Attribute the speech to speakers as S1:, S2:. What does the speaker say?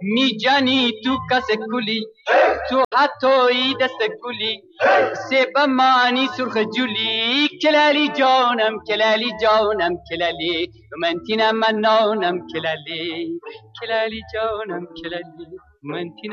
S1: میجانی تو کس کلی تو حتی دست گلی سیب مانی سرخ جولی کلالی جانم کلالی جانم کلالی من تینم من نانم کلالی کلالی جانم کلالی من تینم